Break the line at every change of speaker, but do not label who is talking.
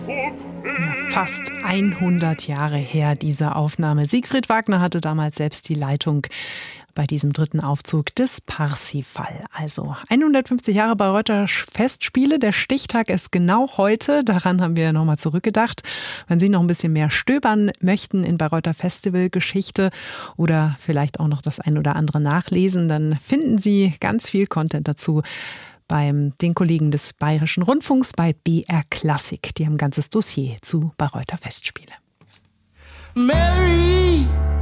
Fast 100 Jahre her, diese Aufnahme. Siegfried Wagner hatte damals selbst die Leitung bei diesem dritten Aufzug des Parsifal. Also 150 Jahre Bayreuther Festspiele. Der Stichtag ist genau heute. Daran haben wir nochmal zurückgedacht. Wenn Sie noch ein bisschen mehr stöbern möchten in Bayreuther Festivalgeschichte oder vielleicht auch noch das ein oder andere nachlesen, dann finden Sie ganz viel Content dazu bei den Kollegen des Bayerischen Rundfunks bei BR Klassik. Die haben ein ganzes Dossier zu Bayreuther Festspiele.
Mary